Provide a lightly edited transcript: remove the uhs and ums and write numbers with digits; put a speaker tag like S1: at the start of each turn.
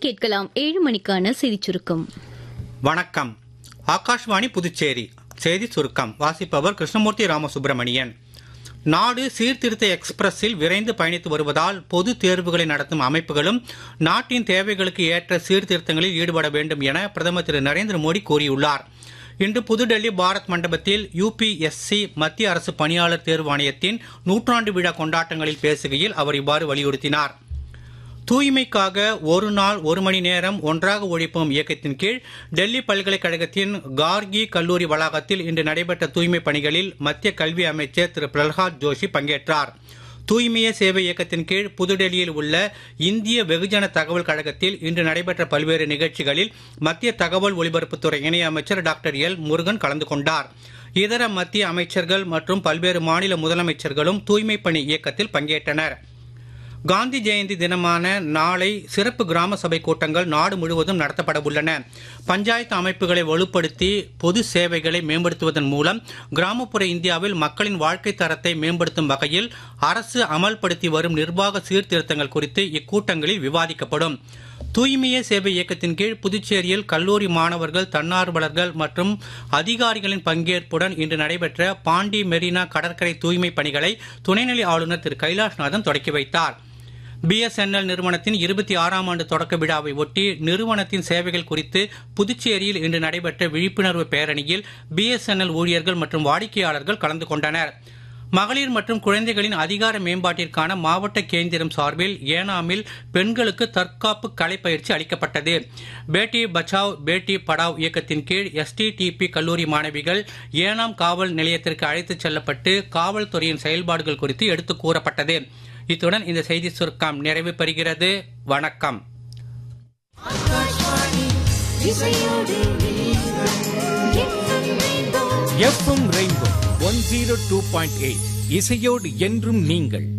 S1: கேட்கலாம் 7 மணிக்கான செய்திச் சுருக்கம்.
S2: வணக்கம். ஆகாஷ்வாணி புதுச்சேரி செய்தி சுருக்கம் வாசிப்பவர் கிருஷ்ணமூர்த்தி ராமசுப்பிரமணியன். நாடு சீர்திருத்த எக்ஸ்பிரஸில் விரைந்து பயணித்து வருவதால் பொது தேர்வுகளை நடத்தும் அமைப்புகளும் நாட்டின் தேவைகளுக்கு ஏற்ற சீர்திருத்தங்களில் ஈடுபட வேண்டும் என பிரதமர் திரு நரேந்திர மோடி கூறியுள்ளார். இன்று புதுடெல்லி பாரத் மண்டபத்தில் UPSC மத்திய அரசு பணியாளர் தேர்வாணையத்தின் 100ஆண்டு விழா கொண்டாட்டங்களில் பேசுகையில் அவர் இவ்வாறு வலியுறுத்தினார். தூய்மைக்காக ஒரு நாள் ஒரு மணி நேரம் ஒன்றாக ஒழிப்போம் இயக்கத்தின் கீழ் டெல்லி பல்கலைக்கழகத்தின் கார்கி கல்லூரி வளாகத்தில் இன்று நடைபெற்ற தூய்மை பணிகளில் மத்திய கல்வி அமைச்சர் திரு பிரல்ஹாத் ஜோஷி பங்கேற்றார். தூய்மையே சேவை இயக்கத்தின் கீழ் புதுடெல்லியில் உள்ள இந்திய வெகுஜன தகவல் கழகத்தில் இன்று நடைபெற்ற பல்வேறு நிகழ்ச்சிகளில் மத்திய தகவல் ஒலிபரப்புத்துறை இணையமைச்சர் டாக்டர் எல் முருகன் கலந்து கொண்டார். இதர மத்திய அமைச்சர்கள் மற்றும் பல்வேறு மாநில முதலமைச்சர்களும் தூய்மை பணி இயக்கத்தில் பங்கேற்றனர். காந்தி ஜெயந்தி தினமான நாளை சிறப்பு கிராம சபை கூட்டங்கள் நாடு முழுவதும் நடத்தப்பட உள்ளன. பஞ்சாயத்து அமைப்புகளை வலுப்படுத்தி பொது சேவைகளை மேம்படுத்துவதன் மூலம் கிராமப்புற இந்தியாவில் மக்களின் வாழ்க்கை தரத்தை மேம்படுத்தும் வகையில் அரசு அமல்படுத்தி வரும் நிர்வாக சீர்திருத்தங்கள் குறித்து இக்கூட்டங்களில் விவாதிக்கப்படும். தூய்மையே சேவை இயக்கத்தின் கீழ் புதுச்சேரியில் கல்லூரி மாணவர்கள், தன்னார்வலர்கள் மற்றும் அதிகாரிகளின் பங்கேற்புடன் இன்று நடைபெற்ற பாண்டி மெரினா கடற்கரை தூய்மை பணிகளை துணைநிலை ஆளுநர் திரு கைலாஷ்நாதன் தொடக்கி வைத்தார். BSNL நிறுவனத்தின் 26ஆம் ஆண்டு தொடக்க விழாவை ஒட்டி நிறுவனத்தின் சேவைகள் குறித்து புதுச்சேரியில் இன்று நடைபெற்ற விழிப்புணர்வு பேரணியில் BSNL ஊழியர்கள் மற்றும் வாடிக்கையாளர்கள் கலந்து கொண்டனர். மகளிர் மற்றும் குழந்தைகளின் அதிகார மேம்பாட்டிற்கான மாவட்ட கேந்திரம் சார்பில் ஏனாமில் பெண்களுக்கு தற்காப்பு கலை பயிற்சி அளிக்கப்பட்டது. பேட்டி பச்சாவ் பேட்டி படாவ் இயக்கத்தின் கீழ் STTP கல்லூரி மாணவிகள் ஏனாம் காவல் நிலையத்திற்கு அழைத்துச் செல்லப்பட்டு காவல்துறையின் செயல்பாடுகள் குறித்து எடுத்துக் கூறப்பட்டது. இத்துடன் இந்த செய்தி சுருக்கம் நிறைவு பெறுகிறது. வணக்கம்.
S3: FM ரெயின்போ 102.8 இசையோடு என்றும் நீங்கள்.